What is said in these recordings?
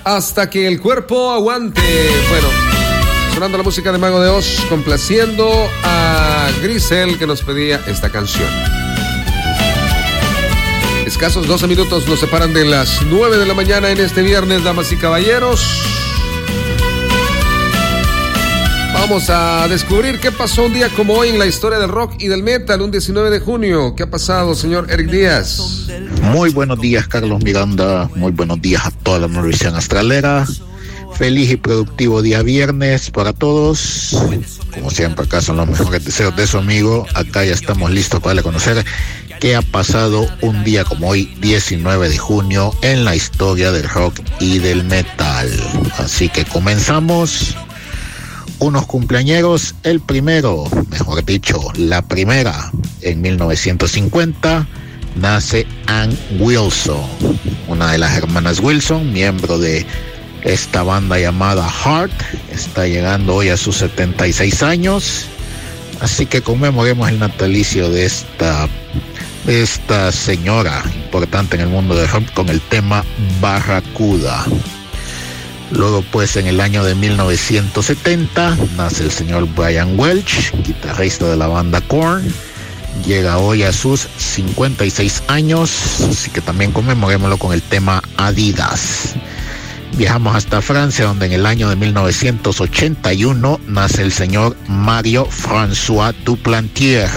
Hasta que el cuerpo aguante. Bueno, sonando la música de Mago de Oz, complaciendo a Grisel, que nos pedía esta canción. Escasos 12 minutos nos separan de las 9 de la mañana en este viernes, damas y caballeros. Vamos a descubrir qué pasó un día como hoy en la historia del rock y del metal, un 19 de junio. ¿Qué ha pasado, señor Eric Díaz? Muy buenos días, Carlos Miranda. Muy buenos días a toda la Mauriciana Astralera. Feliz y productivo día viernes para todos. Como siempre, acá son los mejores deseos de su amigo. Acá ya estamos listos para conocer qué ha pasado un día como hoy, 19 de junio, en la historia del rock y del metal. Así que comenzamos. Unos cumpleañeros, el primero, mejor dicho, la primera, en 1950, nace Ann Wilson, una de las hermanas Wilson, miembro de esta banda llamada Heart. Está llegando hoy a sus 76 años, así que conmemoremos el natalicio de esta señora importante en el mundo del rock con el tema Barracuda. Luego, pues, en el año de 1970 nace el señor Brian Welch, guitarrista de la banda Korn. Llega hoy a sus 56 años, así que también conmemorémoslo con el tema Adidas. Viajamos hasta Francia, donde en el año de 1981 nace el señor Mario François Duplantier,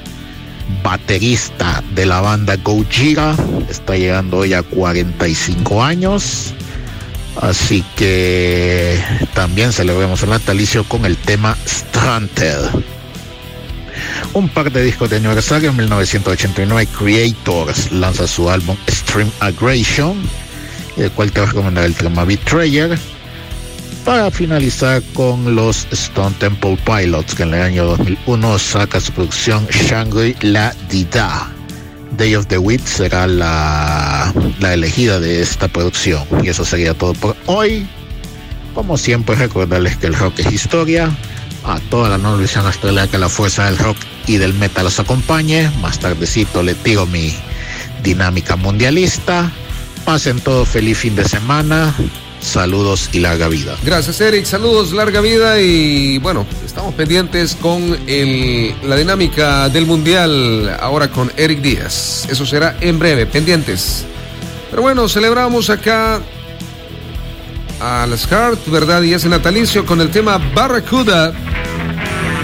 baterista de la banda Gojira. Está llegando hoy a 45 años. Así que también celebremos el natalicio con el tema Stranded. Un par de discos de aniversario. En 1989 Creators lanza su álbum Extreme Aggression, el cual te va a recomendar el tema Betrayer. Para finalizar con los Stone Temple Pilots, que en el año 2001 saca su producción Shangri-La Dida. Day of the Week será la elegida de esta producción. Y eso sería todo por hoy. Como siempre, recordarles que el rock es historia. A toda la Mauriciana Astralera, que la fuerza del rock y del metal los acompañe. Más tardecito le tiro mi dinámica mundialista. Pasen todo feliz fin de semana. Saludos y larga vida. Gracias, Eric. Saludos, larga vida. Y bueno, estamos pendientes con la dinámica del mundial ahora con Eric Díaz. Eso será en breve, pendientes. Pero bueno, celebramos acá a las Heart, ¿verdad? Y ese natalicio con el tema Barracuda.